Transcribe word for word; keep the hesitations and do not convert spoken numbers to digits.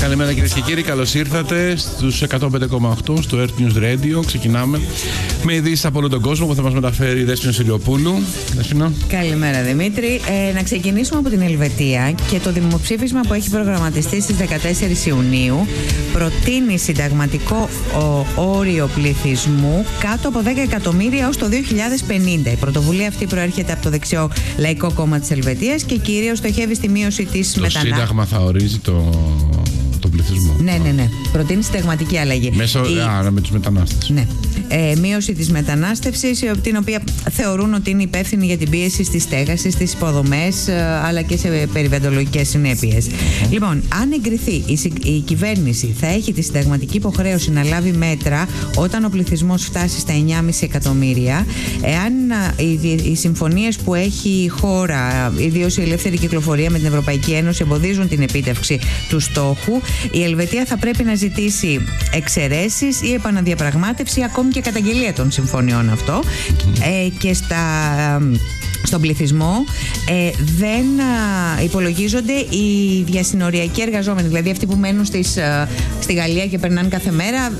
Καλημέρα κυρίες και κύριοι, καλώς ήρθατε στους εκατόν πέντε κόμμα οκτώ στο Earth News Radio. Ξεκινάμε με ειδήσεις από όλο τον κόσμο που θα μας μεταφέρει η Δέσποινα Σιλιοπούλου. Δέσποινα. Καλημέρα Δημήτρη. Ε, να ξεκινήσουμε από την Ελβετία και το δημοψήφισμα που έχει προγραμματιστεί στις δεκατέσσερις Ιουνίου προτείνει συνταγματικό ο, όριο πληθυσμού κάτω από δέκα εκατομμύρια ως το δύο χιλιάδες πενήντα. Η πρωτοβουλία αυτή προέρχεται από το δεξιό Λαϊκό Κόμμα της Ελβετίας και κυρίως στοχεύει στη μείωση της μετανάστευσης. Το Σύνταγμα θα ορίζει το... τον πληθυσμό. Ναι, ναι, ναι. Προτείνει συνταγματική αλλαγή. Μέσω, η... α, με τους μετανάστες. Ναι. Ε, μείωση της μετανάστευσης, την οποία θεωρούν ότι είναι υπεύθυνη για την πίεση στη στέγαση, στις υποδομές, αλλά και σε περιβαλλοντολογικές συνέπειες. Mm-hmm. Λοιπόν, αν εγκριθεί, η, η κυβέρνηση θα έχει τη συνταγματική υποχρέωση να λάβει μέτρα όταν ο πληθυσμός φτάσει στα εννιά κόμμα πέντε εκατομμύρια. Εάν οι, οι συμφωνίες που έχει η χώρα, ιδίως η ελεύθερη κυκλοφορία με την Ευρωπαϊκή Ένωση, εμποδίζουν την επίτευξη του στόχου, η Ελβετία θα πρέπει να ζητήσει εξαιρέσεις ή επαναδιαπραγμάτευση, ακόμη και καταγγελία των συμφωνιών αυτό. Mm. Ε, και στα, στον πληθυσμό ε, δεν α, υπολογίζονται οι διασυνοριακοί εργαζόμενοι, δηλαδή αυτοί που μένουν στις, α, στη Γαλλία και περνάνε κάθε μέρα,